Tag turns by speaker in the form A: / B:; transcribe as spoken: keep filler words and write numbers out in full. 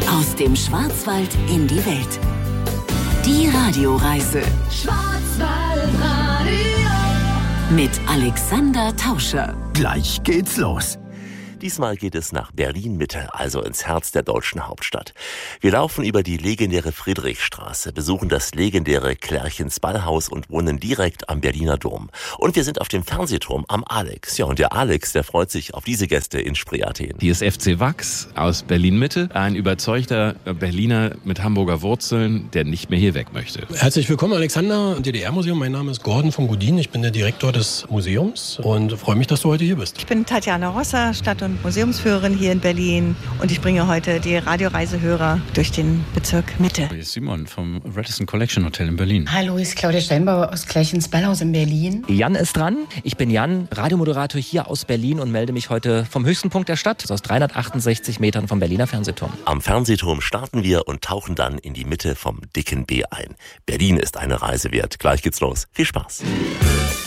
A: Aus dem Schwarzwald in die Welt. Die Radioreise. Schwarzwaldradio. Mit Alexander Tauscher.
B: Gleich geht's los.
C: Diesmal geht es nach Berlin-Mitte, also ins Herz der deutschen Hauptstadt. Wir laufen über die legendäre Friedrichstraße, besuchen das legendäre Clerchens-Ballhaus und wohnen direkt am Berliner Dom. Und wir sind auf dem Fernsehturm am Alex. Ja, und der Alex, der freut sich auf diese Gäste in Spreeathen.
D: Hier ist F C Wachs aus Berlin-Mitte, ein überzeugter Berliner mit Hamburger Wurzeln, der nicht mehr hier weg möchte.
E: Herzlich willkommen, Alexander, im D D R-Museum. Mein Name ist Gordon von Godin. Ich bin der Direktor des Museums und freue mich, dass du heute hier bist.
F: Ich bin Tatjana Rosser, Stadt- und Museumsführerin hier in Berlin, und ich bringe heute die Radioreisehörer durch den Bezirk Mitte.
D: Hier ist Simon vom Radisson Collection Hotel in Berlin.
G: Hallo, hier ist Claudia Steinbauer aus Clerchens Ballhaus in Berlin.
H: Jan ist dran. Ich bin Jan, Radiomoderator hier aus Berlin und melde mich heute vom höchsten Punkt der Stadt, aus dreihundertachtundsechzig Metern vom Berliner Fernsehturm.
C: Am Fernsehturm starten wir und tauchen dann in die Mitte vom dicken B ein. Berlin ist eine Reise wert. Gleich geht's los. Viel Spaß.